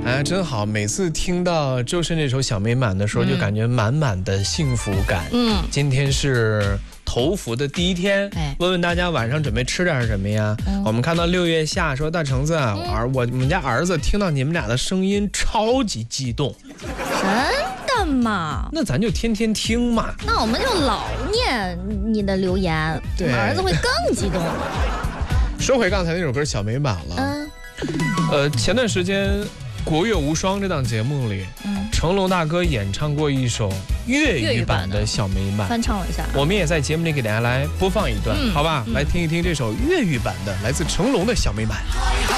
哎，真好！每次听到周深这首《小美满》的时候，就感觉满满的幸福感。今天是头伏的第一天，问问大家晚上准备吃点什么呀？我们看到6月下说大橙子，我们家儿子听到你们俩的声音超级激动。 真的吗？ 那咱就天天听嘛。 那我们就老念你的留言，我们儿子会更激动。 说回刚才那首歌《小美满》了，前段时间《国乐无双》这档节目里，成龙大哥演唱过一首粤语版的《小美满》， 翻唱了一下。 我们也在节目里给大家来播放一段，好吧？来听一听这首粤语版的，来自成龙的《小美满》。